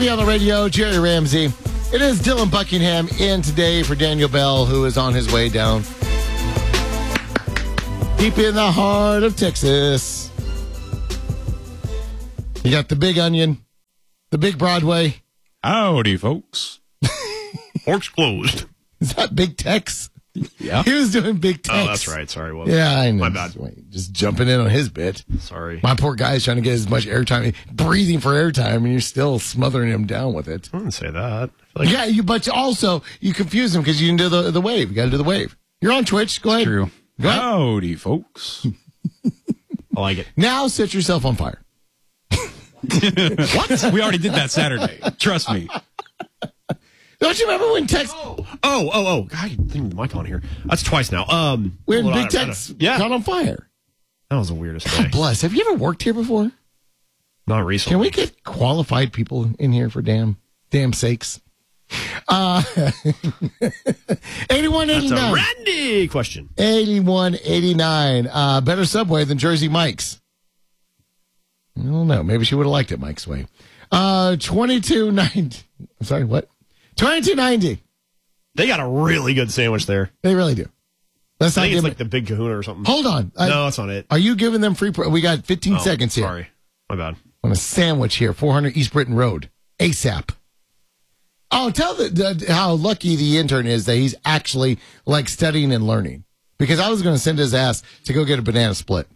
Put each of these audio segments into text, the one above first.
Randy on the radio, Jerry Ramsey. It is Dylan Buckingham in today for Daniel Bell, who is on his way down. Deep in the heart of Texas. You got the Big Onion, the Big Broadway. Howdy, folks. Forks closed. Is that Big Tex? Yeah. He was doing Big Tex. Oh, that's right. Sorry. Well, Yeah, I know. My bad. Just jumping in on his bit. Sorry. My poor guy's trying to get as much airtime, breathing for airtime, and you're still smothering him down with it. I didn't say that. I feel like But also, you confuse him because you didn't do the wave. You got to do the wave. You're on Twitch. Go ahead. True. Go ahead. Howdy, folks. I like it. Now set yourself on fire. What? We already did that Saturday. Trust me. Don't you remember when Tex... Oh. God, I think the mic on here. That's twice now. When hold Big on, Tex yeah. caught on fire? That was the weirdest God day. bless. Have you ever worked here before? Not recently. Can we get qualified people in here for damn sakes? 8189. That's a Randy question. 8189. Better Subway than Jersey Mike's. I don't know. Maybe she would have liked it Mike's way. 2290. I'm sorry, what? 2290. They got a really good sandwich there. They really do. Let's I not think give it's it. like the Big Kahuna or something. Hold on. No, that's not it. Are you giving them free? We got 15 seconds here. Sorry. My bad. On a sandwich here, 400 East Britain Road. ASAP. Oh, tell how lucky the intern is that he's actually like studying and learning. Because I was going to send his ass to go get a banana split.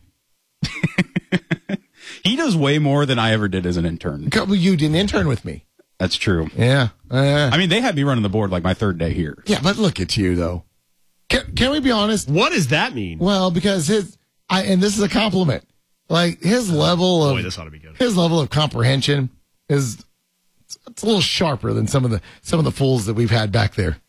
He does way more than I ever did as an intern. Well, you didn't intern with me. That's true. Yeah. I mean, they had me running the board like my third day here. Yeah, but look at you, though. Can we be honest? What does that mean? Well, because and this is a compliment. Like his level of this ought to be good. His level of comprehension is it's a little sharper than some of the fools that we've had back there.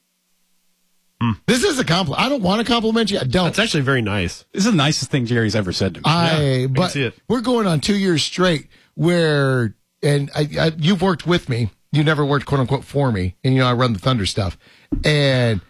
This is a compliment. I don't want to compliment you. I don't. That's actually very nice. This is the nicest thing Jerry's ever said to me. I but can see it. we're going on 2 years straight where, and you've worked with me. You never worked quote unquote for me. And I run the Thunder stuff. And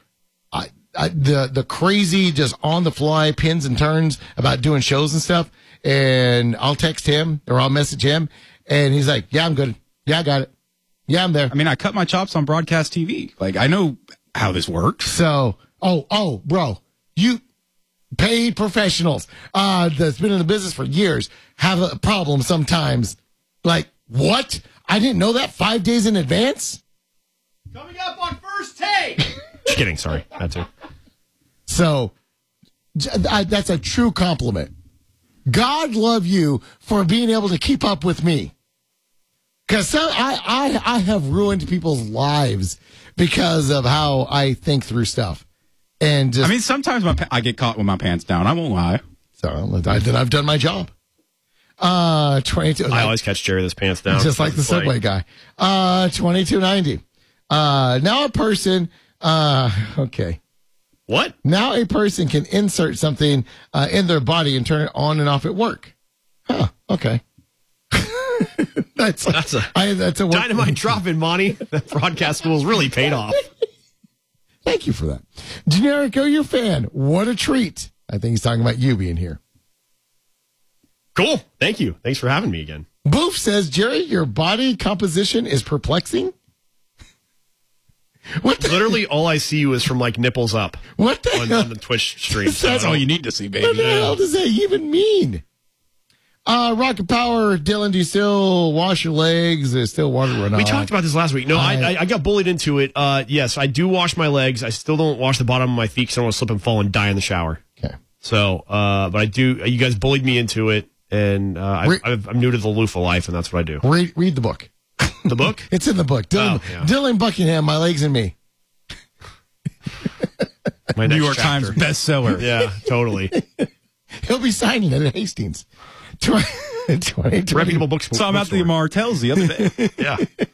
the crazy, just on the fly pins and turns about doing shows and stuff. And I'll text him or I'll message him and he's like, yeah, I'm good. Yeah, I got it. Yeah, I'm there. I mean, I cut my chops on broadcast TV. Like, I know how this works. So, bro, you paid professionals that's been in the business for years have a problem sometimes. Like, what? I didn't know that 5 days in advance? Coming up on First Take. Just kidding. Sorry. Had to. So, that's a true compliment. God love you for being able to keep up with me. Because I have ruined people's lives because of how I think through stuff. And just, I mean, sometimes I get caught with my pants down. I won't lie. so then I've done my job. 22. I always catch Jerry with his pants down. Just like the Subway guy. 2290. Now a person, okay. What? Now a person can insert something in their body and turn it on and off at work. Huh, okay. That's a work. Dynamite drop in, Monty. That broadcast school's really paid off. Thank you for that. Generico, your fan. What a treat. I think he's talking about you being here. Cool. Thank you. Thanks for having me again. Boof says, Jerry, your body composition is perplexing. What the, Literally, all I see you is from like nipples up what the hell? on the Twitch stream. That's all you need to see, What the baby. hell does that even mean? Rocket Power, Dylan, do you still wash your legs? There's still water running off? We talked about this last week. No, I got bullied into it. Yes, I do wash my legs. I still don't wash the bottom of my feet because I don't want to slip and fall and die in the shower. Okay. So, but I do. You guys bullied me into it, and I'm new to the loofah life, and that's what I do. Read the book. The book? It's in the book. Dylan Buckingham, My Legs and Me. My New next York chapter. Times bestseller. Yeah, totally. He'll be signing it at Hastings. 2020. Reputable books. So I'm at the Martell's the other day. Yeah.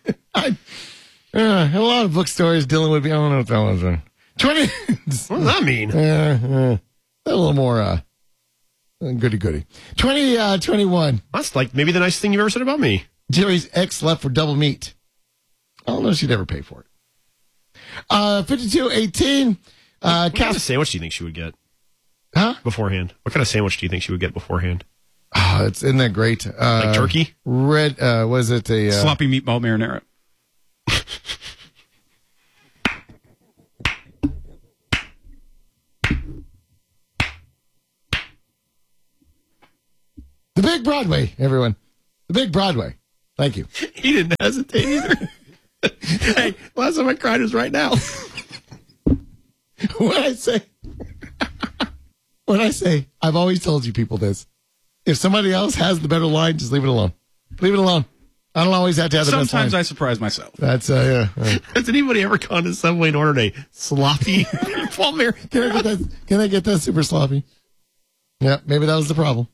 A lot of bookstores, Dylan would be, I don't know what that was. 20. What does that mean? A little more goody-goody. 2021. That's like maybe the nicest thing you've ever said about me. Jerry's ex left for double meat. I don't know if she'd ever pay for it. 5218. What kind of sandwich do you think she would get? Huh? Beforehand. What kind of sandwich do you think she would get beforehand? Oh, isn't that great? Like turkey? Red, was it a... Sloppy meatball marinara. The Big Broadway, everyone. The Big Broadway. Thank you. He didn't hesitate either. Hey, last time I cried was right now. What I say? What I say? I've always told you people this. If somebody else has the better line, just leave it alone. Leave it alone. I don't always have to have the best line. Sometimes I surprise myself. That's yeah. Has anybody ever gone to Subway and ordered a sloppy meatball Mary? Can I get that super sloppy? Yeah, maybe that was the problem.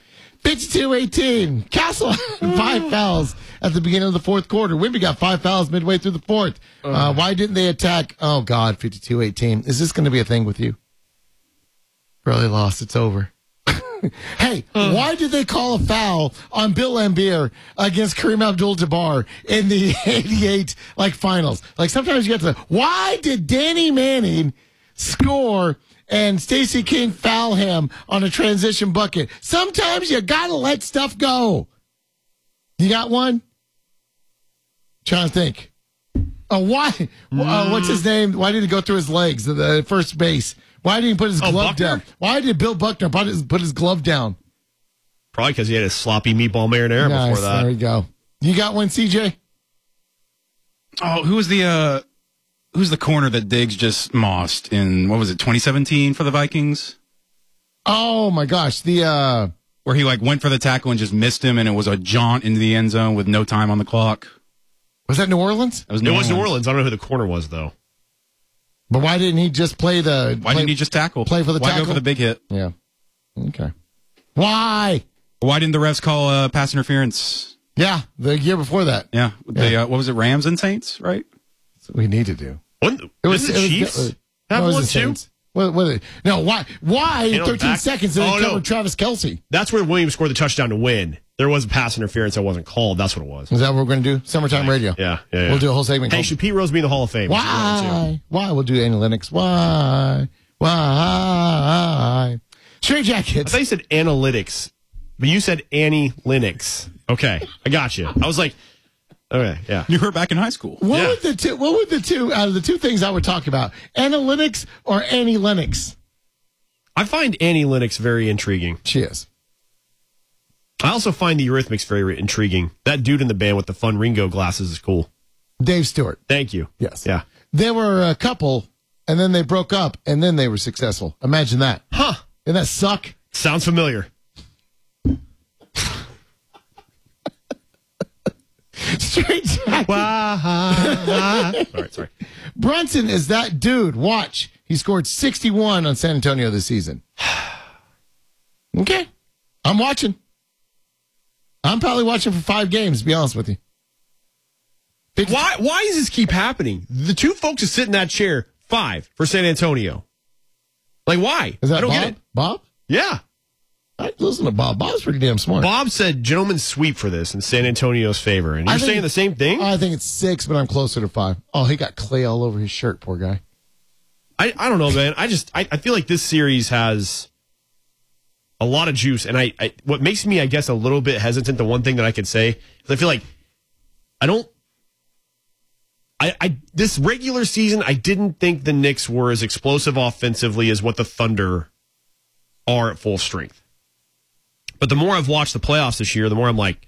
52-18. Castle 5 fouls at the beginning of the fourth quarter. Wimby got 5 fouls midway through the fourth. Why didn't they attack? Oh, God, 52-18. Is this going to be a thing with you? Really lost. It's over. Hey, why did they call a foul on Bill Laimbeer against Kareem Abdul-Jabbar in the 88 finals? Sometimes you have to. Why did Danny Manning score and Stacey King foul him on a transition bucket? Sometimes you gotta let stuff go. You got one? Trying to think. Oh, why? What's his name? Why did he go through his legs? The first base. Why didn't he put his glove Buckner? down? Why did Bill Buckner put his glove down? Probably because he had a sloppy meatball marinara before that. There we go. You got one, CJ? Oh, who's the corner that Diggs just mossed in, what was it, 2017 for the Vikings? Oh, my gosh. Where he went for the tackle and just missed him, and it was a jaunt into the end zone with no time on the clock. Was that New Orleans? It was New Orleans. I don't know who the corner was, though. But why didn't he just Why didn't he just tackle? Play for the tackle? Why go for the big hit? Yeah. Okay. Why? Why didn't the refs call pass interference? Yeah, the year before that. Yeah. What was it, Rams and Saints, right? That's what we need to do. It was the Chiefs. Have one too? No, why? Why in 13 seconds did they cover no. Travis Kelce? That's where Williams scored the touchdown to win. There was a pass interference that wasn't called. That's what it was. Is that what we're going to do? Summertime radio. Yeah. We'll do a whole segment. Hey, should Pete Rose be in the Hall of Fame? Why? We'll do analytics. Why? Straight Jackets. I thought you said analytics, but you said Annie Linux. Okay, I got you. I was like, okay, yeah. You were back in high school. What would the two out of the two things I would talk about? Analytics or Annie Lennox? I find Annie Linux very intriguing. She is. I also find the Eurythmics very intriguing. That dude in the band with the fun Ringo glasses is cool. Dave Stewart. Thank you. Yes. Yeah. They were a couple, and then they broke up, and then they were successful. Imagine that. Huh. Didn't that suck? Sounds familiar. Straight Jacket. All right, sorry. Brunson is that dude. Watch. He scored 61 on San Antonio this season. Okay. I'm watching. I'm probably watching for 5 games, to be honest with you. Why does this keep happening? The two folks that sit in that chair, 5 for San Antonio. Why? Is that I don't Bob? get it. Bob? Yeah. I listen to Bob. Bob's pretty damn smart. Bob said gentleman's sweep for this in San Antonio's favor. And you're saying the same thing? I think it's 6, but I'm closer to 5. Oh, he got clay all over his shirt, poor guy. I don't know, man. I feel like this series has a lot of juice. And I what makes me, I guess, a little bit hesitant, the one thing that I could say, is I feel like this regular season, I didn't think the Knicks were as explosive offensively as what the Thunder are at full strength. But the more I've watched the playoffs this year, the more I'm like,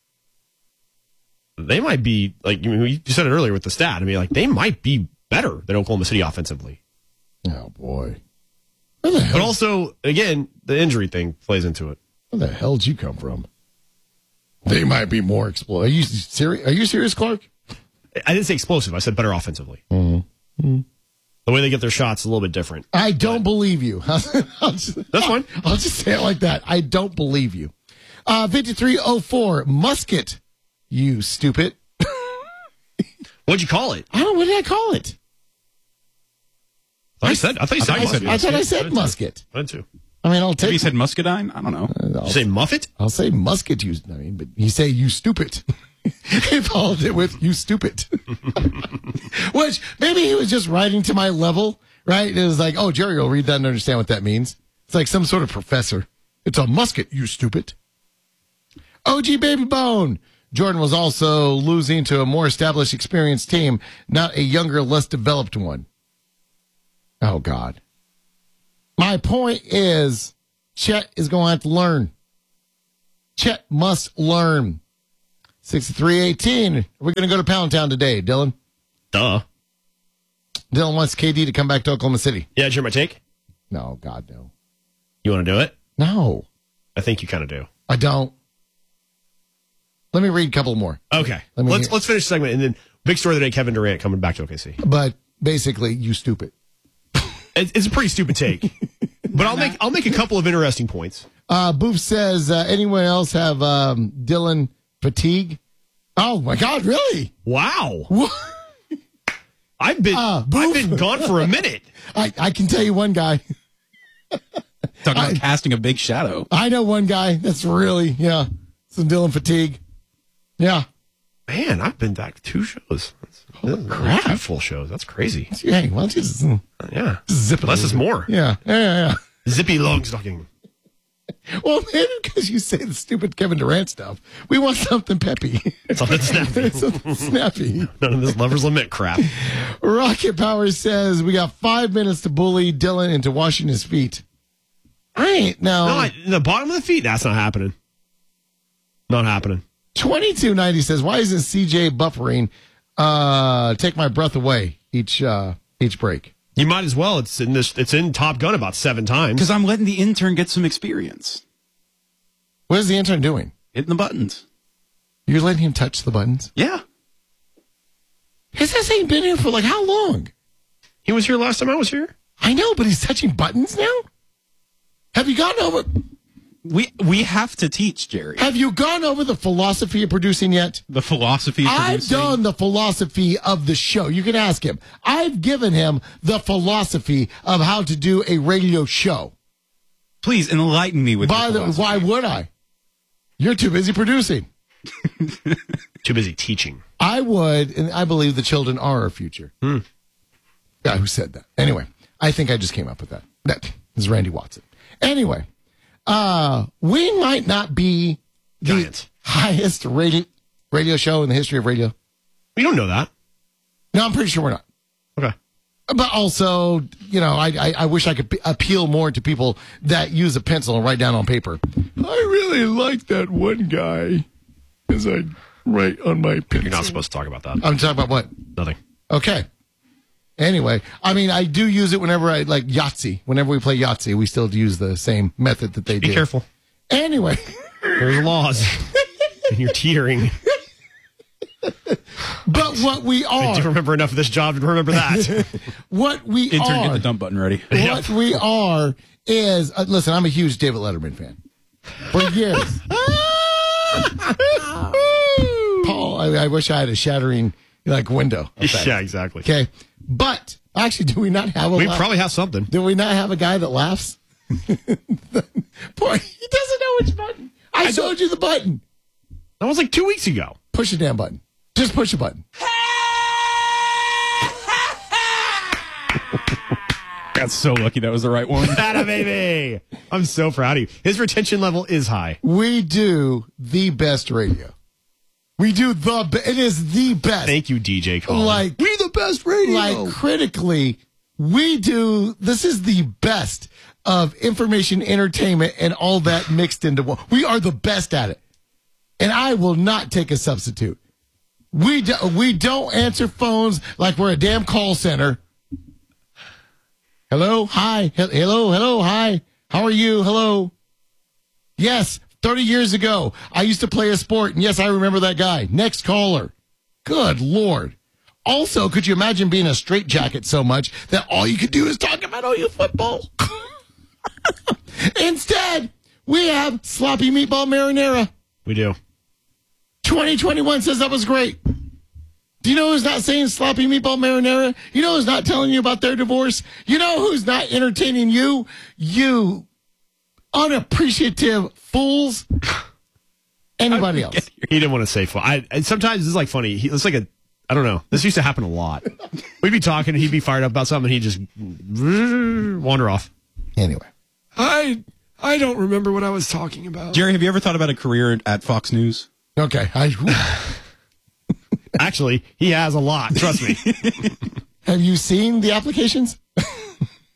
they might be, you said it earlier with the stat. I mean, they might be better than Oklahoma City offensively. Oh, boy. But also, again, the injury thing plays into it. Where the hell did you come from? They might be more explosive. Are you serious, Clark? I didn't say explosive. I said better offensively. Mm-hmm. The way they get their shots is a little bit different. I don't believe you. That's fine. I'll just say it like that. I don't believe you. 5304, Musket, you stupid. What'd you call it? I don't know. What did I call it? I thought you said musket. I thought I said musket. I did too. I mean, I'll take. Maybe you said muscadine? I don't know. You say muffet? I'll say musket. But you say you stupid. He followed it with you stupid. Which maybe he was just writing to my level, right? It was like, oh, Jerry will read that and understand what that means. It's like some sort of professor. It's a musket, you stupid. OG Baby Bone. Jordan was also losing to a more established, experienced team, not a younger, less developed one. Oh, God. My point is, Chet is going to have to learn. Chet must learn. 63-18. Are we going to go to Pound Town today, Dylan? Duh. Dylan wants KD to come back to Oklahoma City. Yeah, did you hear my take? No, God, no. You want to do it? No, I think you kind of do. I don't. Let me read a couple more. Okay. Let's finish the segment, and then big story of the day, Kevin Durant coming back to OKC. But basically, you stupid. It's a pretty stupid take. But I'll make a couple of interesting points. Boof says, anyone else have Dylan fatigue? Oh, my God, really? Wow. I've been gone for a minute. I can tell you one guy. Talking about casting a big shadow. I know one guy that's really, some Dylan fatigue. Yeah. Man, I've been back to 2 shows. Crap. 2 full shows. That's crazy. Hey, why don't you just zip it? Less is more. Yeah. Zippy long stocking. Well, maybe because you say the stupid Kevin Durant stuff, we want something peppy. Something snappy. Something snappy. None of this Lover's Lament crap. Rocket Power says we got 5 minutes to bully Dylan into washing his feet. I ain't no. The bottom of the feet. That's not happening. Not happening. 2290 says, why isn't CJ buffering? Take my breath away each break. You might as well. It's in Top Gun about 7 times. Because I'm letting the intern get some experience. What is the intern doing? Hitting the buttons. You're letting him touch the buttons? Yeah. His ass ain't been here for like how long? He was here last time I was here. I know, but he's touching buttons now? Have you gone over... We have to teach, Jerry. Have you gone over the philosophy of producing yet? The philosophy of producing? I've done the philosophy of the show. You can ask him. I've given him the philosophy of how to do a radio show. Please enlighten me with Why would I? You're too busy producing. Too busy teaching. I would, and I believe the children are our future. Yeah, who said that? Anyway, I think I just came up with that. That is Randy Watson. Anyway. We might not be Giants. The highest rated radio show in the history of radio. We don't know that. No, I'm pretty sure we're not. Okay. But also, I wish I could appeal more to people that use a pencil and write down on paper. I really like that one guy as I write on my pencil. You're not supposed to talk about that. I'm talking about what? Nothing. Okay. Anyway, I mean, I do use it whenever I like Yahtzee. Whenever we play Yahtzee, we still use the same method that they do. Be careful. Anyway. There's laws. And you're teetering. But what we are. I do remember enough of this job to remember that. What we Intern, are. get the dump button ready. What we are is, listen, I'm a huge David Letterman fan. For years. Paul, I wish I had a shattering window. Yeah, exactly. Okay. But actually, do we not have a We probably have something. Do we not have a guy that laughs? Boy, he doesn't know which button. I showed you the button. That was like 2 weeks ago. Push the damn button. Just push a button. Got so lucky that was the right one. Atta baby. I'm so proud of you. His retention level is high. We do the best radio. We do it is the best. Thank you, DJ Colin. We the best radio. Critically, this is the best of information, entertainment, and all that mixed into one. We are the best at it. And I will not take a substitute. We don't answer phones like we're a damn call center. Hello, hi, hello, hi. How are you? Hello. Yes. 30 years ago, I used to play a sport, and yes, I remember that guy. Next caller. Good Lord. Also, could you imagine being a straitjacket so much that all you could do is talk about OU football? Instead, we have sloppy meatball marinara. We do. 2021 says that was great. Do you know who's not saying sloppy meatball marinara? You know who's not telling you about their divorce? You know who's not entertaining you? You unappreciative fools. Anybody else? He didn't want to say fun. Sometimes it's funny. It's like I don't know. This used to happen a lot. We'd be talking and he'd be fired up about something and he'd just wander off. Anyway. I don't remember what I was talking about. Jerry, have you ever thought about a career at Fox News? Okay. Actually, he has a lot. Trust me. Have you seen the applications?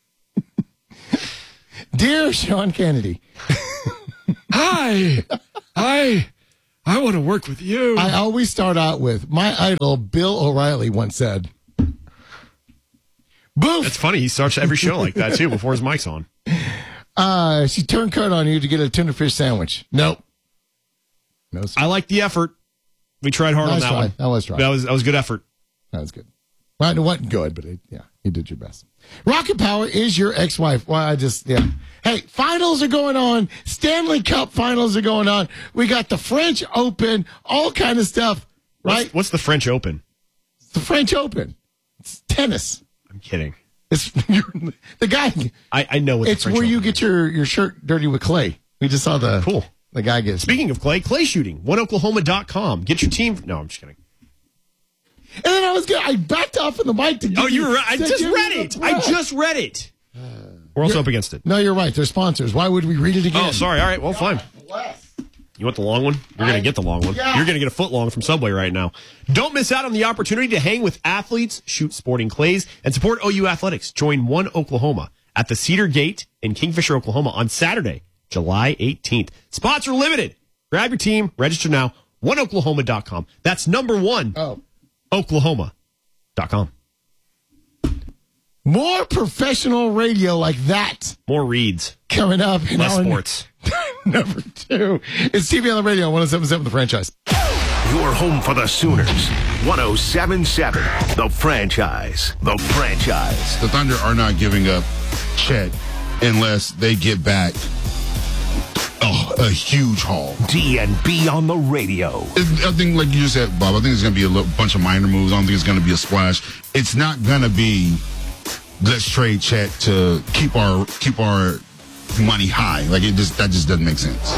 Dear Sean Kennedy. Hi. I want to work with you. I always start out with my idol, Bill O'Reilly, once said, "Boof." That's funny. He starts every show like that, too, before his mic's on. She turned card on you to get a tuna fish sandwich. Nope. No, sir. I like the effort. We tried hard on that one. That was try. That was good effort. That was good. Well, it wasn't good, but you did your best. Rocket Power is your ex-wife. Well, Hey, finals are going on. Stanley Cup finals are going on. We got the French Open, all kind of stuff, right? What's the French Open? It's the French Open. It's tennis. I'm kidding. It's the guy. I know what it's the French where you Open get your shirt dirty with clay. We just saw the guy get. Speaking of clay shooting, oneoklahoma.com. Get your team. No, I'm just kidding. And then I backed off in the mic to. You were right. I just read it. We're also up against it. No, you're right. They're sponsors. Why would we read it again? Oh, sorry. All right. Well, fine. You want the long one? You're going to get the long one. Yeah. You're going to get a foot long from Subway right now. Don't miss out on the opportunity to hang with athletes, shoot sporting clays, and support OU athletics. Join One Oklahoma at the Cedar Gate in Kingfisher, Oklahoma on Saturday, July 18th. Spots are limited. Grab your team. Register now. OneOklahoma.com. That's number one. Oklahoma.com. More professional radio like that. More reads. Coming up. Less sports. Number 2. It's TV on the radio, 107.7 The Franchise. Your home for the Sooners. 107.7 The Franchise. The Franchise. The Thunder are not giving up Chet unless they get back a huge haul. DNB on the radio. I think, like you said, Bob, I think it's going to be a bunch of minor moves. I don't think it's going to be a splash. It's not going to be, let's trade Chet to keep our money high. Like, that just doesn't make sense.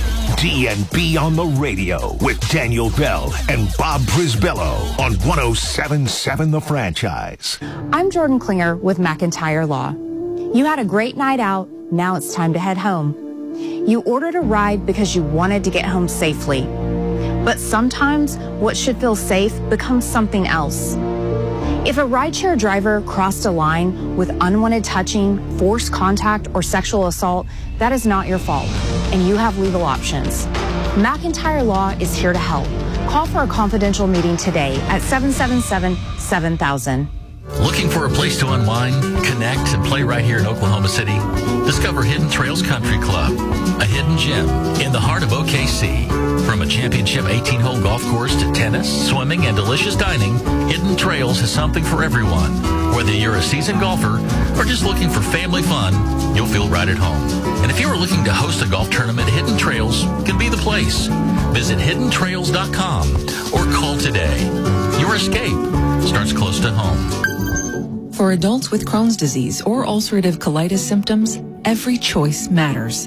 DNB on the radio with Daniel Bell and Bob Brisbello on 107.7 The Franchise. I'm Jordan Klinger with McIntyre Law. You had a great night out. Now it's time to head home. You ordered a ride because you wanted to get home safely. But sometimes what should feel safe becomes something else. If a rideshare driver crossed a line with unwanted touching, forced contact, or sexual assault, that is not your fault, and you have legal options. McIntyre Law is here to help. Call for a confidential meeting today at 777-7000. Looking for a place to unwind, connect, and play right here in Oklahoma City? Discover Hidden Trails Country Club, a hidden gem in the heart of OKC. From a championship 18-hole golf course to tennis, swimming, and delicious dining, Hidden Trails has something for everyone. Whether you're a seasoned golfer or just looking for family fun, you'll feel right at home. And if you are looking to host a golf tournament, Hidden Trails can be the place. Visit hiddentrails.com or call today. Your escape starts close to home. For adults with Crohn's disease or ulcerative colitis symptoms, every choice matters.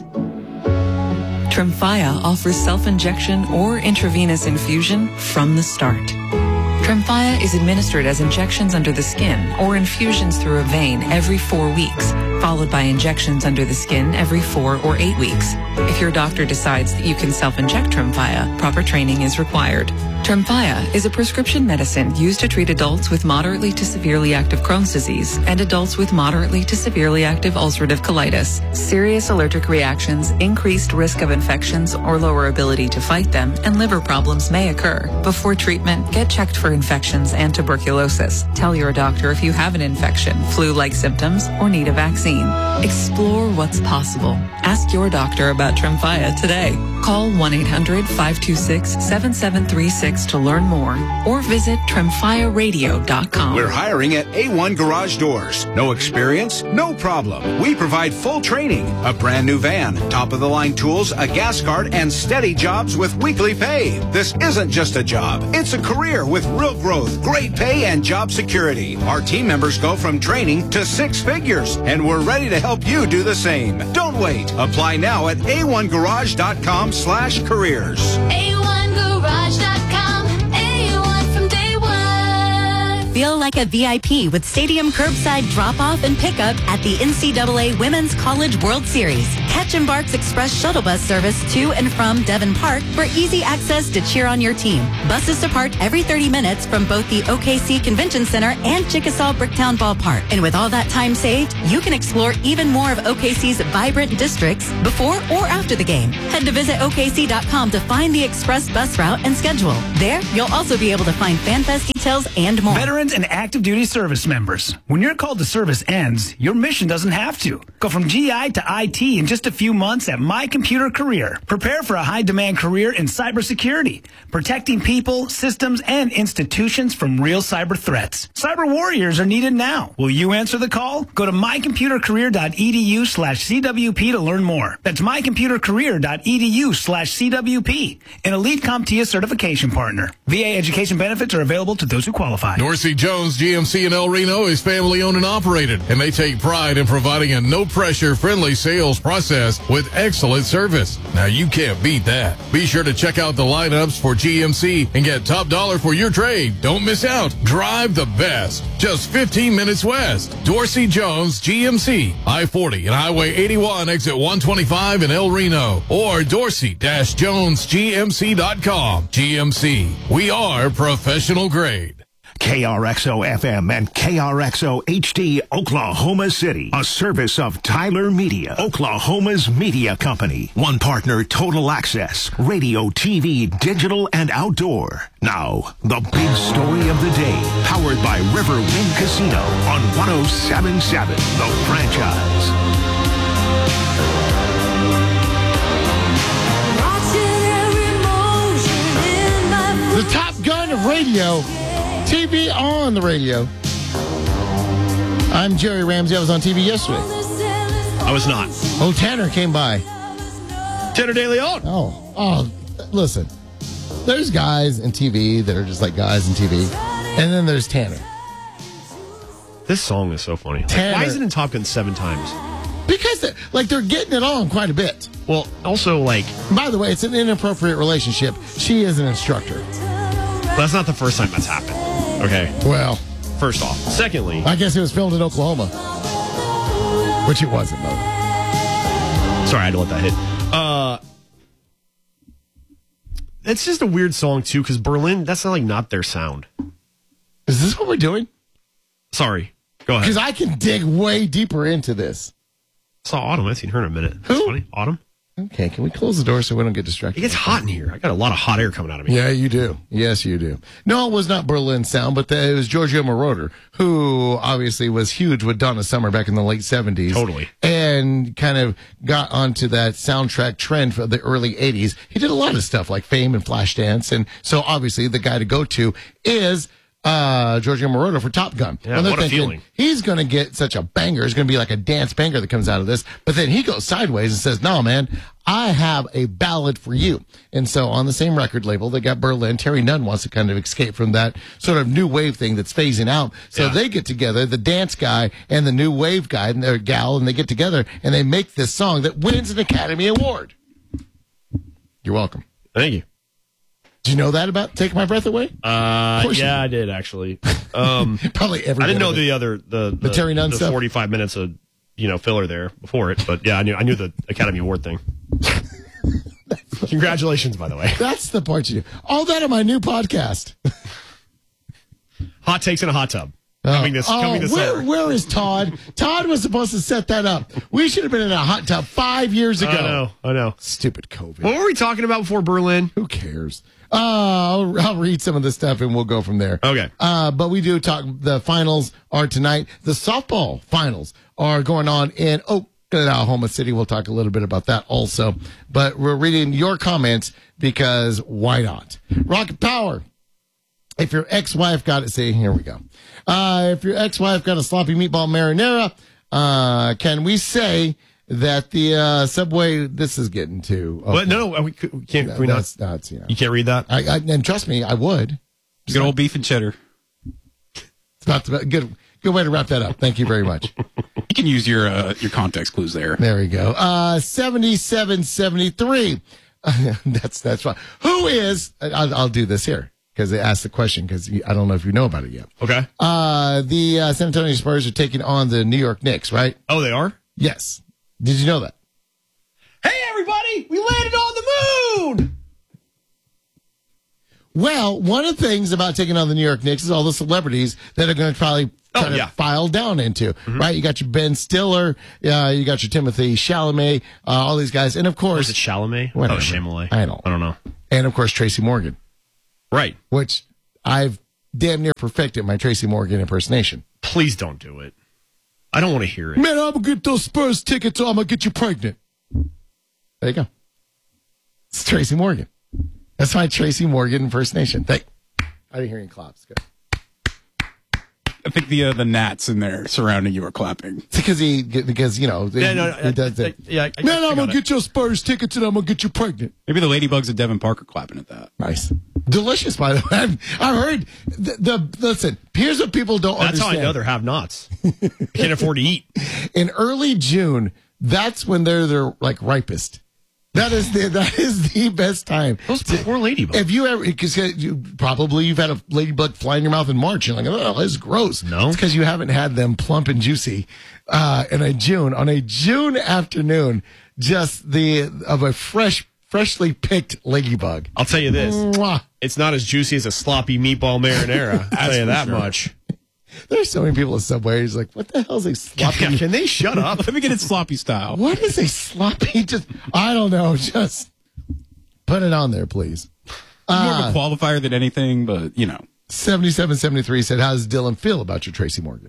Tremfya offers self-injection or intravenous infusion from the start. Tremfya is administered as injections under the skin or infusions through a vein every 4 weeks, followed by injections under the skin every 4 or 8 weeks. If your doctor decides that you can self-inject Tremfya, proper training is required. Tremfya is a prescription medicine used to treat adults with moderately to severely active Crohn's disease and adults with moderately to severely active ulcerative colitis. Serious allergic reactions, increased risk of infections or lower ability to fight them, and liver problems may occur. Before treatment, get checked for infections and tuberculosis. Tell your doctor if you have an infection, flu-like symptoms, or need a vaccine. Explore what's possible. Ask your doctor about Tremfya today. Call 1-800-526-7736 to learn more or visit tremfyaradio.com. We're hiring at A1 Garage Doors. No experience? No problem. We provide full training, a brand new van, top-of-the-line tools, a gas card, and steady jobs with weekly pay. This isn't just a job. It's a career with real growth, great pay, and job security. Our team members go from training to 6 figures, and we're ready to help you do the same. Don't wait. Apply now at a1garage.com/careers. A1garage.com. A1 from day one. Feel like a VIP with stadium curbside drop-off and pickup at the NCAA Women's College World Series. Catch Embark's Express shuttle bus service to and from Devon Park for easy access to cheer on your team. Buses depart every 30 minutes from both the OKC Convention Center and Chickasaw Bricktown Ballpark. And with all that time saved, you can explore even more of OKC's vibrant districts before or after the game. Head to visit OKC.com to find the Express bus route and schedule. There, you'll also be able to find FanFest details and more. Veterans and active duty service members. When your call to service ends, your mission doesn't have to. Go from GI to IT in just a few months at My Computer Career. Prepare for a high-demand career in cybersecurity, protecting people, systems, and institutions from real cyber threats. Cyber warriors are needed now. Will you answer the call? Go to mycomputercareer.edu/CWP to learn more. That's mycomputercareer.edu/CWP, an Elite CompTIA certification partner. VA education benefits are available to those who qualify. Dorsey Jones GMC in El Reno is family owned and operated, and they take pride in providing a no-pressure, friendly sales process with excellent service. Now, you can't beat that. Be sure to check out the lineups for GMC and get top dollar for your trade. Don't miss out. Drive the best. Just 15 minutes west. Dorsey Jones GMC, I-40 and Highway 81, exit 125 in El Reno, or dorsey-jonesgmc.com. GMC, we are professional grade. KRXO FM and KRXO HD Oklahoma City, a service of Tyler Media, Oklahoma's media company. One partner, Total Access, radio, TV, digital, and outdoor. Now, the big story of the day, powered by Riverwind Casino on 107.7, The Franchise. The Top Gun of radio. TV on the radio. I'm Jerry Ramsey. I was on TV yesterday. I was not. Oh, Tanner came by. Tanner DeLeon. Oh, listen. There's guys in TV that are just like guys in TV. And then there's Tanner. This song is so funny. Like, why is it in Top Gun 7 times? Because they're getting it on quite a bit. Well, also, by the way, it's an inappropriate relationship. She is an instructor. That's not the first time that's happened. Okay. Well, first off. Secondly, I guess it was filmed in Oklahoma, which it wasn't, though. Sorry, I had to let that hit. It's just a weird song, too, because Berlin, that's not their sound. Is this what we're doing? Sorry. Go ahead. Because I can dig way deeper into this. I saw Autumn. I haven't seen her in a minute. That's funny. Autumn? Okay, can we close the door so we don't get distracted? It gets hot in here. I got a lot of hot air coming out of me. Yeah, you do. Yes, you do. No, it was not Berlin sound, but it was Giorgio Moroder, who obviously was huge with Donna Summer back in the late 70s. Totally. And kind of got onto that soundtrack trend for the early 80s. He did a lot of stuff like Fame and Flashdance. And so obviously the guy to go to is Giorgio Moroder for Top Gun. Yeah, what a feeling. He's going to get such a banger. It's going to be like a dance banger that comes out of this. But then he goes sideways and says, no, man, I have a ballad for you. And so on the same record label, they got Berlin. Terry Nunn wants to kind of escape from that sort of new wave thing that's phasing out. So they get together, the dance guy and the new wave guy and their gal, and they get together and they make this song that wins an Academy Award. You're welcome. Thank you. Did you know that about Take My Breath Away? Yeah, I did actually. Probably every. I didn't know the Terry Nunn stuff. 45 minutes of filler there before it, but yeah, I knew the Academy Award thing. Congratulations, by the way. That's the part you do. All that in my new podcast. Hot takes in a hot tub. Coming this summer. Where is Todd? Todd was supposed to set that up. We should have been in a hot tub 5 years ago. I know. Stupid COVID. What were we talking about before Berlin? Who cares? I'll read some of this stuff and we'll go from there. Okay. But we do talk. The finals are tonight. The softball finals are going on in Oklahoma City. We'll talk a little bit about that also. But we're reading your comments because why not? Rocket Power. If your ex-wife got it, see, here we go. If your ex-wife got a sloppy meatball marinara, can we say that the Subway, this is getting too... What? No, we can't. Can we not? You can't read that? And trust me, I would. Good old beef and cheddar. It's not the good way to wrap that up. Thank you very much. You can use your context clues there. There we go. 7773. That's fine. Who is... I'll do this here. because they asked the question because I don't know if you know about it yet. Okay. The San Antonio Spurs are taking on the New York Knicks, right? Oh, they are? Yes. Did you know that? Hey, everybody! We landed on the moon! Well, one of the things about taking on the New York Knicks is all the celebrities that are going to probably try to file down into, right? You got your Ben Stiller, you got your Timothy Chalamet, all these guys, and of course... Is it Chalamet? Whatever. Oh, Chalamet. I don't know. And of course, Tracy Morgan. Right. Which I've damn near perfected my Tracy Morgan impersonation. Please don't do it. I don't want to hear it. Man, I'm going to get those Spurs tickets or I'm going to get you pregnant. There you go. It's Tracy Morgan. That's my Tracy Morgan impersonation. I didn't hear any claps. Good. I think the gnats in there surrounding you are clapping. It's because he does that. Man, I'm going to get your Spurs tickets and I'm going to get you pregnant. Maybe the ladybugs at Devin Park are clapping at that. Nice. Delicious, by the way. I've heard listen, here's what people don't understand. That's how I know they're have-nots. Can't afford to eat. In early June, that's when they're like ripest. That is the best time. Those poor ladybugs. If you ever, because you've had a ladybug fly in your mouth in March, you're like, oh, this is gross. No, it's because you haven't had them plump and juicy on a June afternoon. Just of a freshly picked ladybug. I'll tell you this: Mwah. It's not as juicy as a sloppy meatball marinara. I'll tell you that much. There's so many people at Subway. He's like, what the hell is a sloppy? Can they shut up? Let me get it sloppy style. What is a sloppy? I don't know. Just put it on there, please. More of a qualifier than anything, but 7773 said, how does Dylan feel about your Tracy Morgan?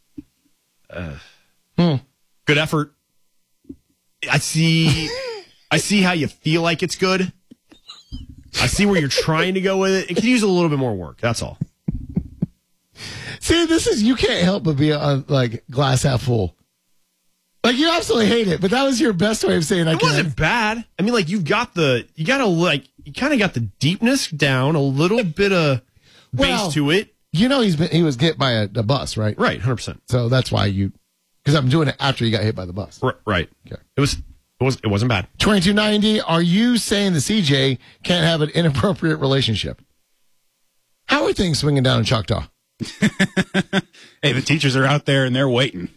Good effort. I see how you feel like it's good. I see where you're trying to go with it. It could use a little bit more work. That's all. See, you can't help but be like glass half full. Like you absolutely hate it, but that was your best way of saying it wasn't bad. I mean, like you kind of got the deepness down, a little bit of bass to it. He was hit by a bus, right? Right, 100%. So that's why because I'm doing it after you got hit by the bus. Right. Okay. It wasn't bad. 2290, are you saying the CJ can't have an inappropriate relationship? How are things swinging down in Choctaw? Hey, the teachers are out there and they're waiting.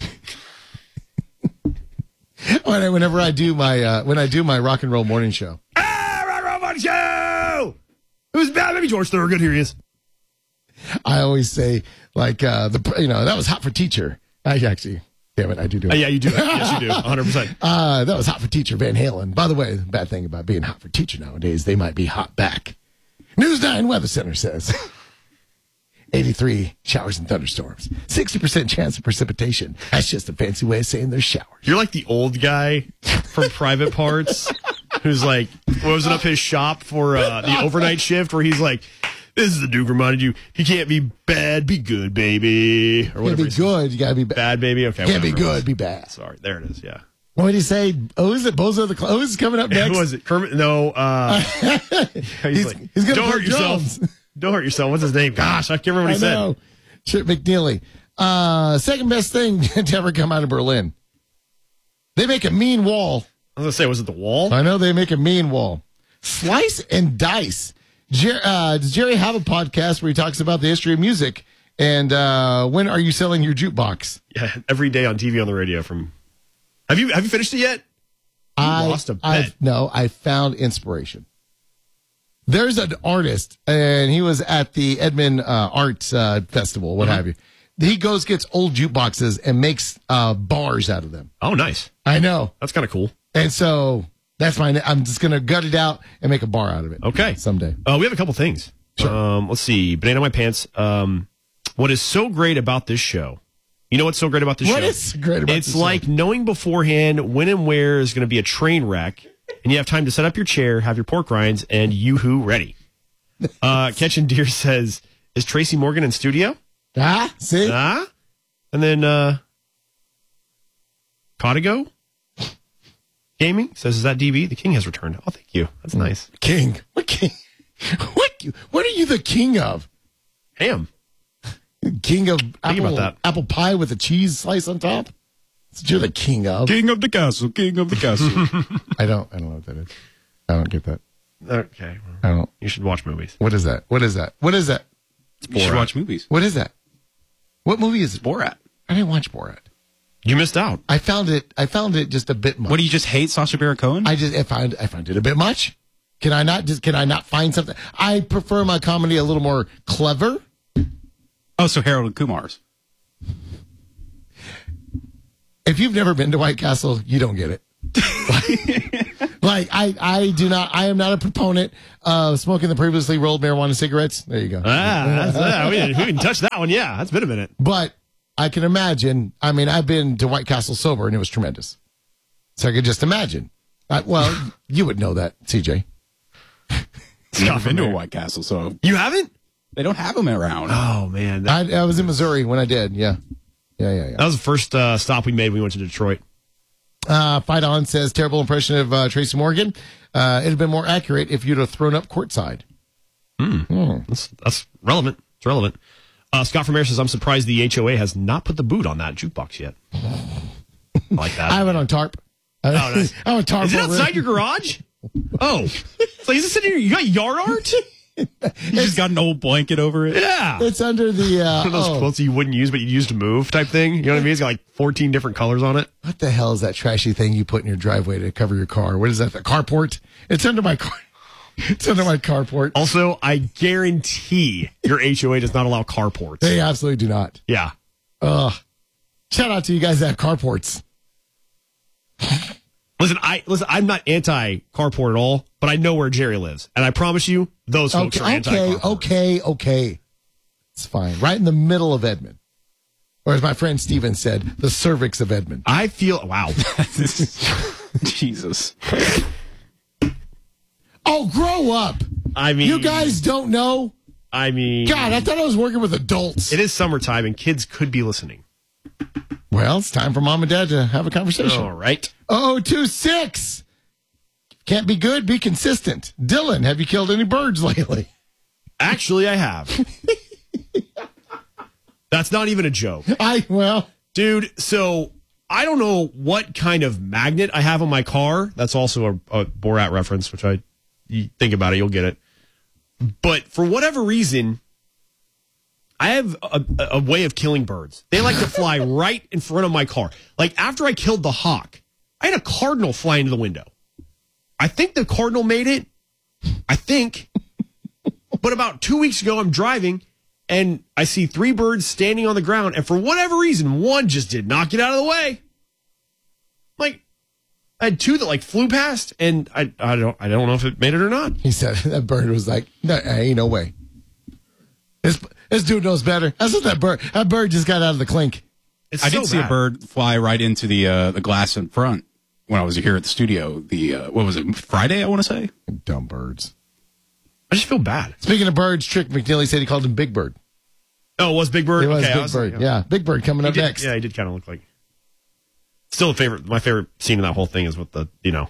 Whenever I do my rock and roll morning show. Rock and roll morning show! Who's bad? Maybe George Thorogood. Here he is. I always say, like, that was hot for teacher. Damn it, I do it. Yeah, you do. Yes, you do. 100%. That was hot for teacher, Van Halen. By the way, the bad thing about being hot for teacher nowadays, they might be hot back. News 9 Weather Center says 83 showers and thunderstorms, 60% chance of precipitation. That's just a fancy way of saying there's showers. You're like the old guy from Private Parts who's like, wasn't up his shop for the overnight shift where he's like, this is the Duke reminded you, you can't be bad, be good, baby. Or whatever. You can't be good, you gotta be bad, baby. Okay. Can't be good, be bad. Sorry, there it is, yeah. What did he say? Oh, is it Bozo the Clown? Who's coming up next? Who was it? Kermit? No. He's gonna don't hurt yourself. Don't hurt yourself. What's his name? Gosh, I can't remember what he said. Chip McNeely. Second best thing to ever come out of Berlin. They make a mean wall. I was going to say, was it the wall? I know they make a mean wall. Slice and Dice. Does Jerry have a podcast where he talks about the history of music? And when are you selling your jukebox? Yeah, every day on TV, on the radio. Have you finished it yet? I lost a bet. No, I found inspiration. There's an artist, and he was at the Edmond Arts Festival, what have you. He gets old jukeboxes and makes bars out of them. Oh, nice. I know. That's kind of cool. And so that's I'm just going to gut it out and make a bar out of it. Okay. Someday. We have a couple things. Sure. Let's see. Banana in my pants. What is so great about this show? You know what's so great about this show? What is great about this show? It's like knowing beforehand when and where is going to be a train wreck, and you have time to set up your chair, have your pork rinds, and yoo-hoo ready. Catching Deer says, is Tracy Morgan in studio? See? And then Codigo Gaming says, is that DB? The king has returned. Oh, thank you. That's nice. King? What king? What are you the king of? Ham. King of apple pie with a cheese slice on top? That's what you're the king of. King of the castle. King of the castle. I don't know what that is. I don't get that. Okay. I don't. You should watch movies. What is that? What is that? What is that? You should watch movies. What is that? What movie is it? Borat. I didn't watch Borat. You missed out. I found it just a bit much. What, do you just hate Sacha Baron Cohen? I found it a bit much. Can I not find something? I prefer my comedy a little more clever. Oh, so Harold and Kumar's. If you've never been to White Castle, you don't get it. I am not a proponent of smoking the previously rolled marijuana cigarettes. There you go. We can touch that one. Yeah, that's been a minute. But I can imagine. I mean, I've been to White Castle sober, and it was tremendous. So I could just imagine. You would know that, CJ. Never been to a White Castle, so you haven't. They don't have them around. Oh man, I was in Missouri when I did. Yeah. That was the first stop we made when we went to Detroit. Fight On says, terrible impression of Tracy Morgan. It'd have been more accurate if you'd have thrown up courtside. That's relevant. It's relevant. Scott from Air says, I'm surprised the HOA has not put the boot on that jukebox yet. I like that. I went on tarp. Nice. I went tarp. Is it outside your garage? Oh. So is it sitting here? You got yard art? You just got an old blanket over it. Yeah. It's under the... one of those quilts you wouldn't use, but you'd use to move type thing. You know what I mean? It's got like 14 different colors on it. What the hell is that trashy thing you put in your driveway to cover your car? What is that? The carport? It's under my car. It's under my carport. Also, I guarantee your HOA does not allow carports. They absolutely do not. Yeah. Shout out to you guys that have carports. Listen, I'm not anti-carport at all, but I know where Jerry lives. And I promise you, those folks are anti-carport. Okay. It's fine. Right in the middle of Edmond. Or as my friend Steven said, the cervix of Edmond. I feel, wow. Jesus. Oh, grow up. I mean. You guys don't know? I mean. God, I thought I was working with adults. It is summertime and kids could be listening. Well, it's time for mom and dad to have a conversation. All right. 026. Can't be good, be consistent. Dylan, have you killed any birds lately? Actually, I have. That's not even a joke. Dude, so I don't know what kind of magnet I have on my car. That's also a Borat reference, which you think about it, you'll get it. But for whatever reason, I have a way of killing birds. They like to fly right in front of my car. Like after I killed the hawk, I had a cardinal fly into the window. I think the cardinal made it. I think. But about 2 weeks ago, I'm driving and I see 3 birds standing on the ground. And for whatever reason, one just did not get out of the way. Like I had 2 that flew past, and I don't know if it made it or not. He said that bird was like, no, ain't no way. This dude knows better. That's what that bird. That bird just got out of the clink. I did see a bird fly right into the glass in front when I was here at the studio. What was it, Friday, I want to say? Dumb birds. I just feel bad. Speaking of birds, Trick McNeely said he called him Big Bird. Oh, it was Big Bird? It was Big Bird. Yeah, Big Bird coming up next. Yeah, he did kind of look like. Still my favorite scene in that whole thing is with the 2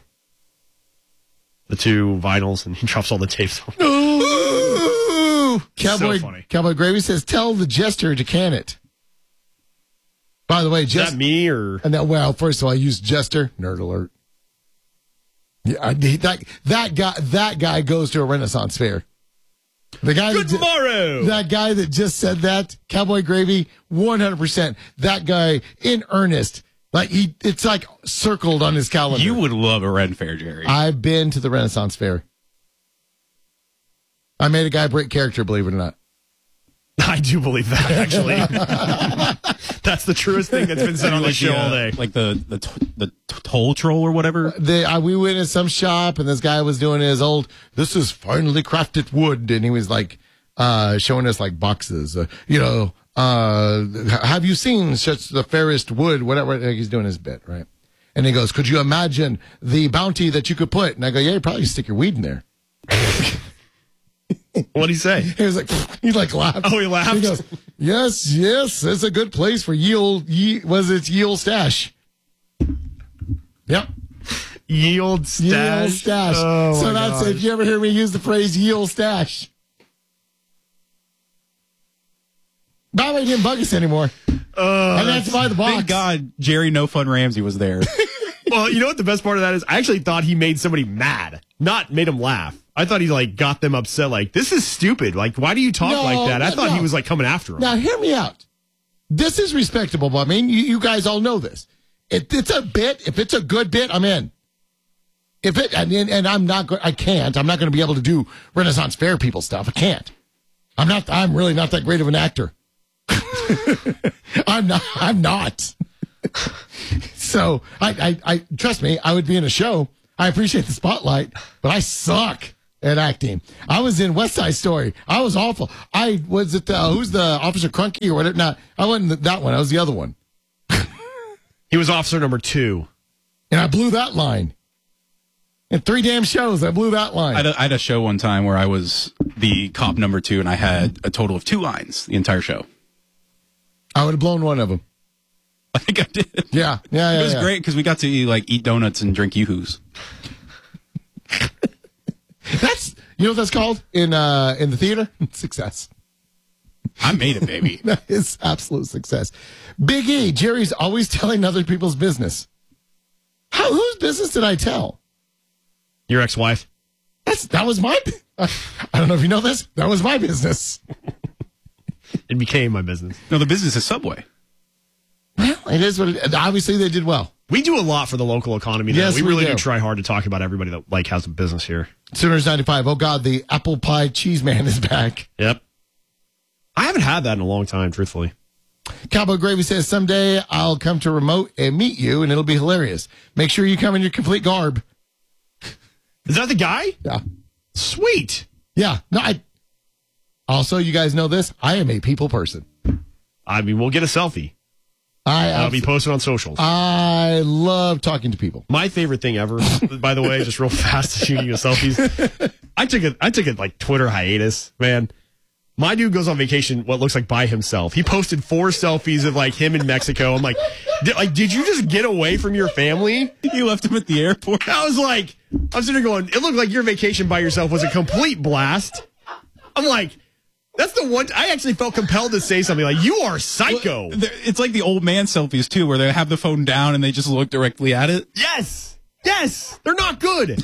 vinyls and he drops all the tapes on. Ooh! So funny. Cowboy Gravy says, tell the jester to can it. By the way, is that me or? And first of all, I used jester. Nerd alert. Yeah, that guy goes to a Renaissance fair. The guy that guy that just said that, Cowboy Gravy, 100%. That guy in earnest. It's like circled on his calendar. You would love a Ren Fair, Jerry. I've been to the Renaissance fair. I made a guy break character, believe it or not. I do believe that, actually. That's the truest thing that's been said on the show all day. Like the toll troll or whatever. We went in some shop and this guy was doing his old, this is finely crafted wood. And he was showing us boxes, have you seen such the fairest wood, whatever. He's doing his bit, right? And he goes, could you imagine the bounty that you could put? And I go, yeah, you probably stick your weed in there. What'd he say? He was he laughed. Oh, he laughed? He goes, yes, it's a good place for yield stash. Yep. Yield stash. Oh, so that's it. If you ever hear me use the phrase yield stash. By the way, he didn't bug us anymore. I didn't have to buy the box. Thank God Jerry No Fun Ramsey was there. Well, you know what the best part of that is? I actually thought he made somebody mad, not made him laugh. I thought he like got them upset. Like, this is stupid. Like, why do you talk like that? I thought he was like coming after him. Now, hear me out. This is respectable, but I mean, you guys all know this. It's a bit. If it's a good bit, I'm in. And I'm not going to be able to do Renaissance Fair people stuff. I can't. I'm really not that great of an actor. I'm not. So I trust me, I would be in a show. I appreciate the spotlight, but I suck at acting. I was in West Side Story. I was awful. Who's the Officer Crunky or whatever? No, I wasn't that one. I was the other one. He was officer number 2. And I blew that line. In 3 damn shows, I blew that line. I had a show one time where I was the cop number 2, and I had a total of 2 lines the entire show. I would have blown one of them. I think I did. Yeah. It was great because we got to eat donuts and drink Yoo-Hoos. That's, you know what that's called in the theater? Success. I made it, baby. That is absolute success. Big E, Jerry's always telling other people's business. Whose business did I tell? Your ex-wife. That was my. I don't know if you know this. That was my business. It became my business. No, the business is Subway. Well, it is what it, obviously they did well. We do a lot for the local economy. Though. Yes, we really do try hard to talk about everybody that has a business here. Sooners 95. Oh God, the apple pie cheese man is back. Yep. I haven't had that in a long time, truthfully. Cowboy Gravy says, someday I'll come to remote and meet you, and it'll be hilarious. Make sure you come in your complete garb. Is that the guy? Yeah. Sweet. Yeah. No, also, you guys know this. I am a people person. I mean, we'll get a selfie. I'll be posted on socials. I love talking to people. My favorite thing ever, by the way, just real fast, shooting selfies. I took a like Twitter hiatus, man. My dude goes on vacation, what looks like by himself. He posted 4 selfies of like him in Mexico. I'm like, did you just get away from your family? You left him at the airport. I'm sitting there going, it looked like your vacation by yourself was a complete blast. I'm like, that's the one. I actually felt compelled to say something like, you are psycho. Well, it's like the old man selfies too, where they have the phone down and they just look directly at it. Yes. They're not good.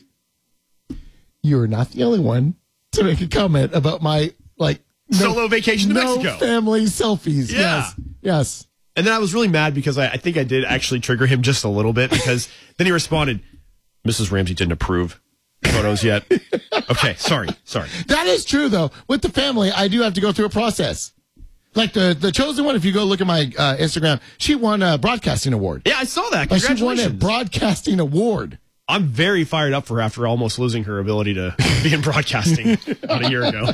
You're not the only one to make a comment about my solo vacation to Mexico. Family selfies. Yeah. Yes. And then I was really mad because I think I did actually trigger him just a little bit because then he responded, Mrs. Ramsey didn't approve photos yet. Okay, sorry. That is true, though. With the family, I do have to go through a process. Like the chosen one, if you go look at my Instagram, she won a broadcasting award. Yeah, I saw that. Congratulations. She won a broadcasting award. I'm very fired up for her after almost losing her ability to be in broadcasting about a year ago.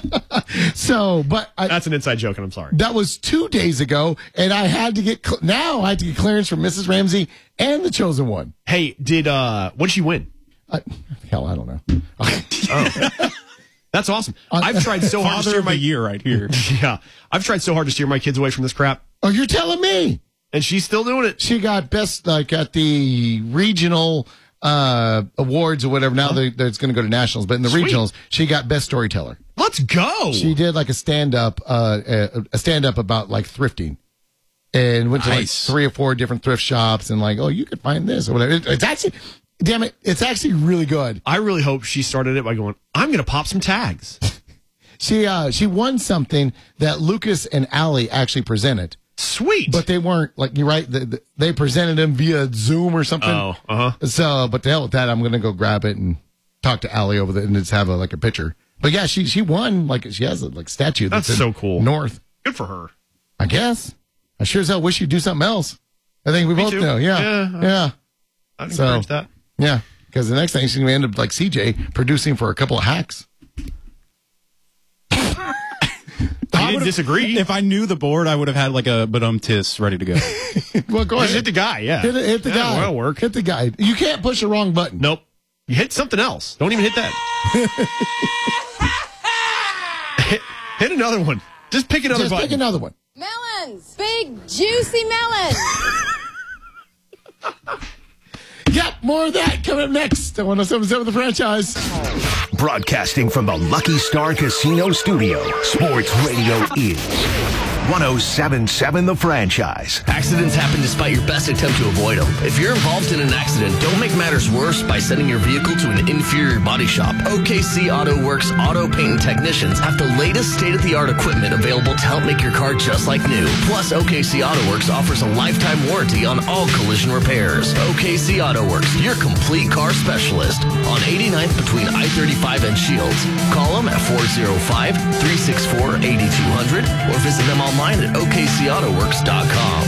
That's an inside joke, and I'm sorry. That was 2 days ago, and I had to get clearance from Mrs. Ramsey and the chosen one. Hey, what did she win? Hell, I don't know. Oh. That's awesome. I've tried so hard to steer my year right here. Yeah, I've tried so hard to steer my kids away from this crap. Oh, you're telling me? And she's still doing it. She got best at the regional awards or whatever. Now it's going to go to nationals, but in the regionals, she got best storyteller. Let's go. She did like a stand up about like thrifting, and went to like 3 or 4 different thrift shops and like, oh, you could find this or whatever. It's actually, damn it, it's actually really good. I really hope she started it by going, I'm going to pop some tags. She won something that Lucas and Allie actually presented. Sweet. But they weren't, like, you're right, they presented them via Zoom or something. Oh, uh-huh. So, but the hell with that, I'm going to go grab it and talk to Allie over there and just have a picture. But yeah, she won, like, she has a statue. That's so cool. North. Good for her. I guess. I sure as hell wish you'd do something else. I think we both know. Yeah. I'd encourage that. Yeah. Because the next thing she's going to end up like CJ producing for a couple of hacks. I didn't disagree. If I knew the board, I would have had like a tis ready to go. Well, go ahead. Just hit the guy, yeah. Hit the guy. That'll work. Hit the guy. You can't push the wrong button. Nope. You hit something else. Don't even hit that. hit another one. Just pick another button. Pick another one. Melons. Big, juicy melons. Yep, more of that coming up next on 107.7 The Franchise. Broadcasting from the Lucky Star Casino Studio, Sports Radio is 107.7 The Franchise. Accidents happen despite your best attempt to avoid them. If you're involved in an accident, don't make matters worse by sending your vehicle to an inferior body shop. OKC Auto Works auto paint and technicians have the latest state-of-the-art equipment available to help make your car just like new. Plus, OKC Auto Works offers a lifetime warranty on all collision repairs. OKC Auto Works, your complete car specialist on 89th between I-35 and Shields. Call them at 405-364-8200 or visit them online at okcautoworks.com.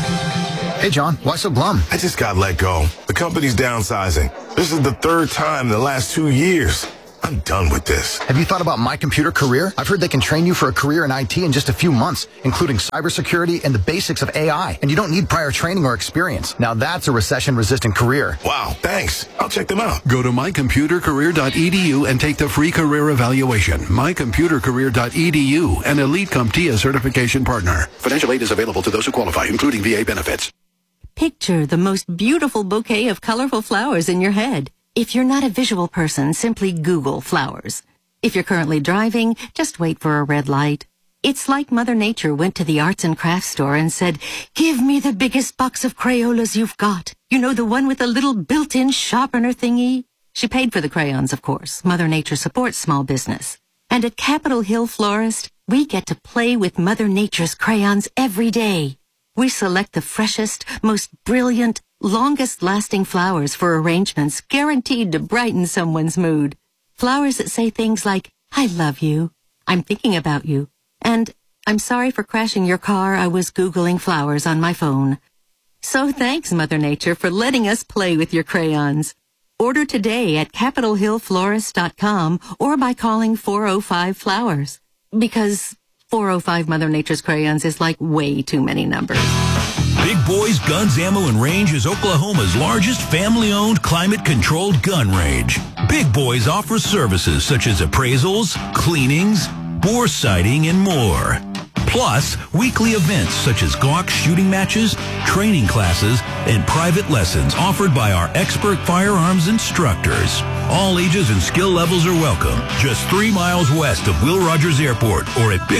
Hey, John, why so glum? I just got let go. The company's downsizing. This is the third time in the last 2 years. I'm done with this. Have you thought about My Computer Career? I've heard they can train you for a career in IT in just a few months, including cybersecurity and the basics of AI. And you don't need prior training or experience. Now that's a recession-resistant career. Wow, thanks. I'll check them out. Go to mycomputercareer.edu and take the free career evaluation. mycomputercareer.edu, an Elite CompTIA certification partner. Financial aid is available to those who qualify, including VA benefits. Picture the most beautiful bouquet of colorful flowers in your head. If you're not a visual person, simply Google flowers. If you're currently driving, just wait for a red light. It's like Mother Nature went to the arts and crafts store and said, "Give me the biggest box of Crayolas you've got. You know, the one with the little built-in sharpener thingy?" She paid for the crayons, of course. Mother Nature supports small business. And at Capitol Hill Florist, we get to play with Mother Nature's crayons every day. We select the freshest, most brilliant, longest-lasting flowers for arrangements guaranteed to brighten someone's mood. Flowers that say things like, "I love you," "I'm thinking about you," and "I'm sorry for crashing your car. I was Googling flowers on my phone." So thanks, Mother Nature, for letting us play with your crayons. Order today at CapitolHillFlorist.com or by calling 405-FLOWERS. Because 405 Mother Nature's crayons is like way too many numbers. Big Boys Guns, Ammo, and Range is Oklahoma's largest family-owned, climate-controlled gun range. Big Boys offers services such as appraisals, cleanings, bore sighting, and more. Plus, weekly events such as Glock shooting matches, training classes, and private lessons offered by our expert firearms instructors. All ages and skill levels are welcome. Just 3 miles west of Will Rogers Airport or at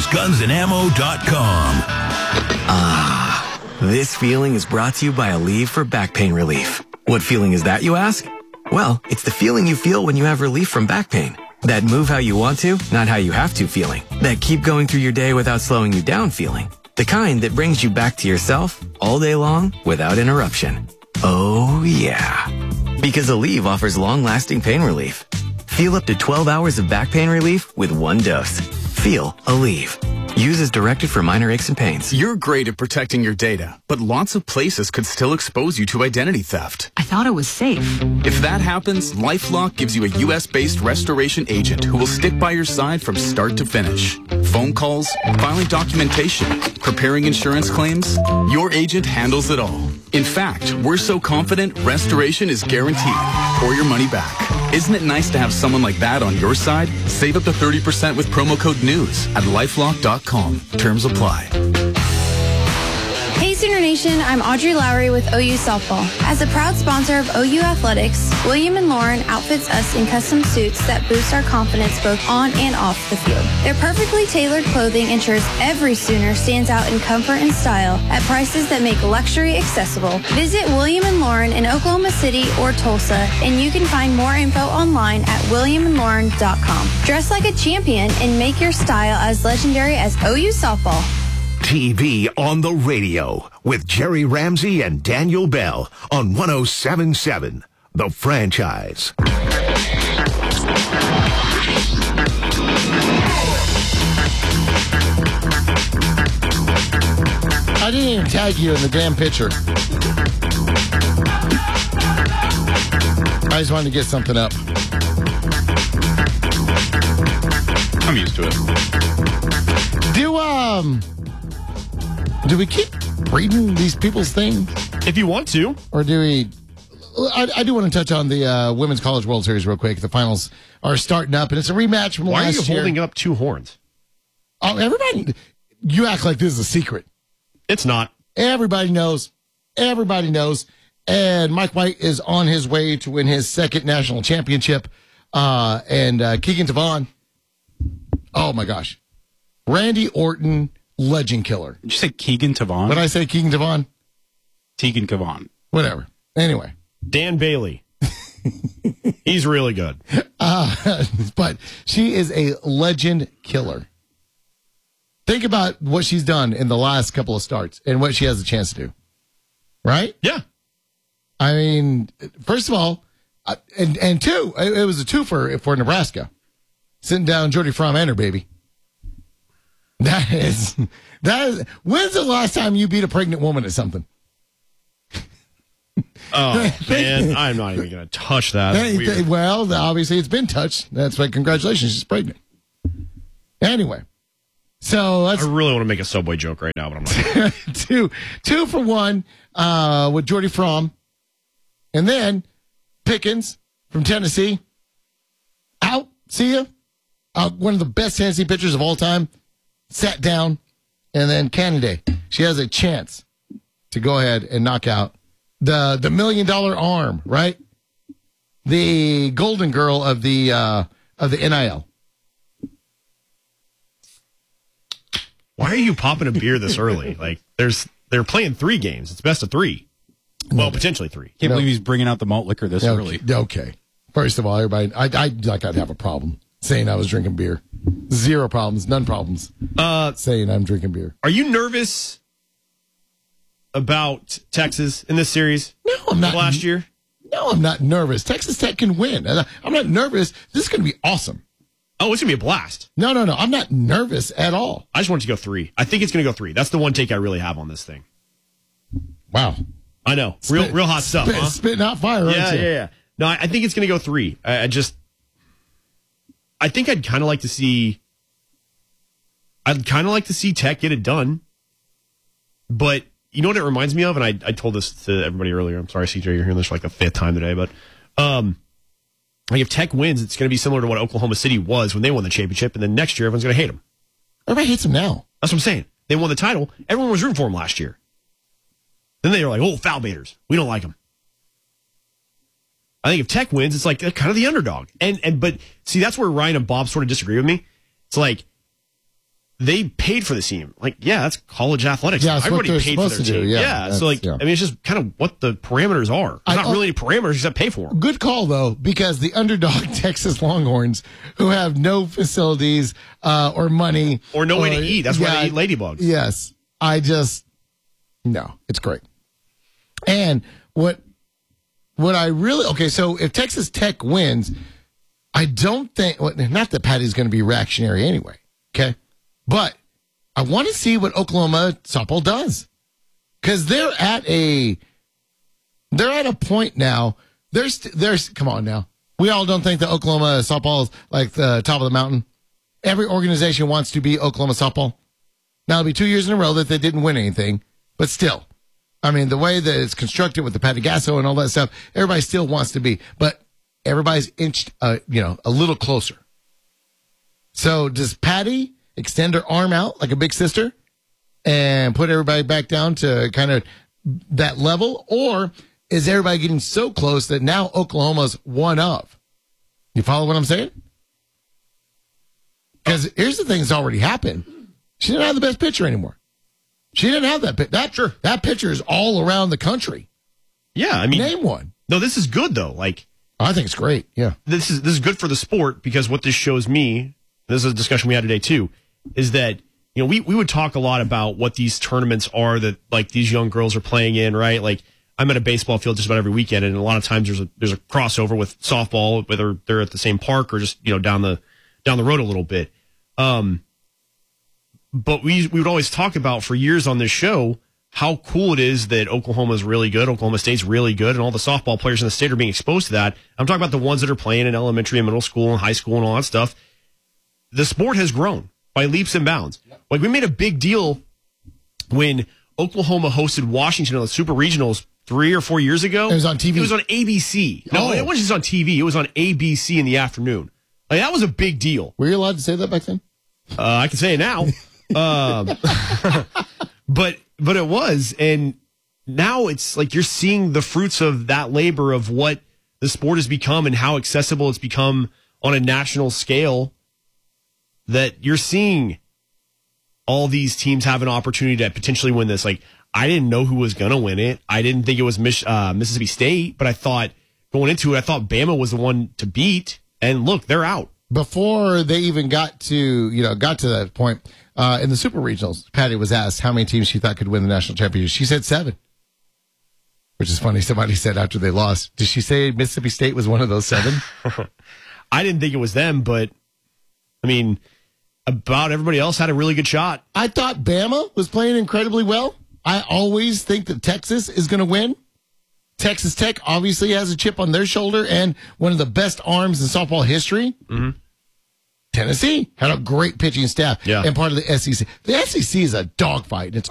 BigBoysGunsAndAmmo.com. This feeling is brought to you by Aleve for back pain relief. What feeling is that, you ask? Well, it's the feeling you feel when you have relief from back pain. That move how you want to, not how you have to feeling. That keep going through your day without slowing you down feeling. The kind that brings you back to yourself all day long without interruption. Oh, yeah. Because Aleve offers long-lasting pain relief. Feel up to 12 hours of back pain relief with 1 dose. Feel Aleve. Use as directed for minor aches and pains. You're great at protecting your data, but lots of places could still expose you to identity theft. I thought it was safe. If that happens, LifeLock gives you a U.S.-based restoration agent who will stick by your side from start to finish. Phone calls, filing documentation, preparing insurance claims, your agent handles it all. In fact, we're so confident restoration is guaranteed or your money back. Isn't it nice to have someone like that on your side? Save up to 30% with promo code NEWS at LifeLock.com. Terms apply. Hey Sooner Nation, I'm Audrey Lowry with OU Softball. As a proud sponsor of OU Athletics, William & Lauren outfits us in custom suits that boost our confidence both on and off the field. Their perfectly tailored clothing ensures every Sooner stands out in comfort and style at prices that make luxury accessible. Visit William & Lauren in Oklahoma City or Tulsa, and you can find more info online at williamandlauren.com. Dress like a champion and make your style as legendary as OU Softball. TV on the radio with Jerry Ramsey and Daniel Bell on 107.7 The Franchise. I didn't even tag you in the damn picture. I just wanted to get something up. I'm used to it. Do we keep reading these people's things? If you want to. Or do we... I do want to touch on the Women's College World Series real quick. The finals are starting up, and it's a rematch from last year. Why are you holding up 2 horns? Oh, everybody... You act like this is a secret. It's not. Everybody knows. Everybody knows. And Mike White is on his way to win his 2nd national championship. And Keegan Tavon... Oh, my gosh. Randy Orton legend killer. Did you say Keegan Tavon? What did I say, Keegan Tavon? Tegan Tavon. Whatever. Anyway. Dan Bailey. He's really good. But she is a legend killer. Think about what she's done in the last couple of starts and what she has a chance to do. Right? Yeah. I mean, first of all, and two, it was a twofer for Nebraska. Sitting down Jody Fromm and her baby. That is, when's the last time you beat a pregnant woman at something? Oh, man, I'm not even going to touch that. Weird. Well, obviously it's been touched. That's why congratulations, she's pregnant. Anyway, so I really want to make a Subway joke right now, but I'm not. two for one with Jordy Fromm. And then Pickens from Tennessee. Out. See ya. One of the best Tennessee pitchers of all time. Sat down. And then Canada. She has a chance to go ahead and knock out the $1 million arm, right? The golden girl of the NIL. Why are you popping a beer this early? Like they're playing 3 games. It's best of 3. Well, potentially 3. Can't believe he's bringing out the malt liquor this early. Okay. First of all, everybody, I'd have a problem saying I was drinking beer. 0 problems, none problems. Saying I'm drinking beer. Are you nervous about Texas in this series? No, I'm not. Last year? No, I'm not nervous. Texas Tech can win. I'm not nervous. This is going to be awesome. Oh, it's going to be a blast. No. I'm not nervous at all. I just want it to go 3. I think it's going to go 3. That's the one take I really have on this thing. Wow. I know. Real hot stuff. Huh? Spitting out fire. Yeah. No, I think it's going to go 3. I think I'd kind of like to see Tech get it done. But you know what it reminds me of? And I told this to everybody earlier. I'm sorry, CJ, you're hearing this for like the 5th time today. But like if Tech wins, it's going to be similar to what Oklahoma City was when they won the championship. And then next year, everyone's going to hate them. Everybody hates them now. That's what I'm saying. They won the title. Everyone was rooting for them last year. Then they were like, oh, foul baiters. We don't like them. I think if Tech wins, it's like kind of the underdog. But see, that's where Ryan and Bob sort of disagree with me. It's like they paid for the team. Like, yeah, that's college athletics. Yeah, everybody paid for their team. So like, I mean, it's just kind of what the parameters are. There's not really any parameters except pay for them. Good call though, because the underdog Texas Longhorns, who have no facilities or money or no way to eat. That's why they eat ladybugs. Yes, no, it's great. And what I really so if Texas Tech wins, I don't think not that Patty's going to be reactionary anyway. Okay, but I want to see what Oklahoma softball does because they're at a point now. There's come on now. We all don't think that Oklahoma softball is like the top of the mountain. Every organization wants to be Oklahoma softball. Now it'll be 2 years in a row that they didn't win anything, but still. I mean, the way that it's constructed with the Patty Gasso and all that stuff, everybody still wants to be, but everybody's inched, a little closer. So does Patty extend her arm out like a big sister and put everybody back down to kind of that level? Or is everybody getting so close that now Oklahoma's one of? You follow what I'm saying? Because here's the thing that's already happened. She didn't have the best pitcher anymore. She didn't have that. That pitcher is all around the country. Yeah, I mean, name one. No, this is good though. Like, I think it's great. Yeah, this is good for the sport because what this shows me, this is a discussion we had today too, is that we would talk a lot about what these tournaments are that like these young girls are playing in, right? Like, I'm at a baseball field just about every weekend, and a lot of times there's a crossover with softball, whether they're at the same park or just down the road a little bit. But we would always talk about for years on this show how cool it is that Oklahoma is really good, Oklahoma State's really good, and all the softball players in the state are being exposed to that. I'm talking about the ones that are playing in elementary and middle school and high school and all that stuff. The sport has grown by leaps and bounds. Like, we made a big deal when Oklahoma hosted Washington in the Super Regionals 3 or 4 years ago. It was on TV. It was on ABC. No, it wasn't just on TV. It was on ABC in the afternoon. Like, that was a big deal. Were you allowed to say that back then? I can say it now. But it was, and now it's like you're seeing the fruits of that labor of what the sport has become and how accessible it's become on a national scale, that you're seeing all these teams have an opportunity to potentially win this. Like, I didn't know who was going to win it. I didn't think it was Mississippi State, but I thought going into it, I thought Bama was the one to beat. And look, they're out. Before they even got to that point, in the Super Regionals, Patty was asked how many teams she thought could win the national championship. She said 7, which is funny. Somebody said after they lost, did she say Mississippi State was one of those 7? I didn't think it was them, but I mean, about everybody else had a really good shot. I thought Bama was playing incredibly well. I always think that Texas is going to win. Texas Tech obviously has a chip on their shoulder and one of the best arms in softball history. Mm-hmm. Tennessee had a great pitching staff and part of the SEC. The SEC is a dogfight. It's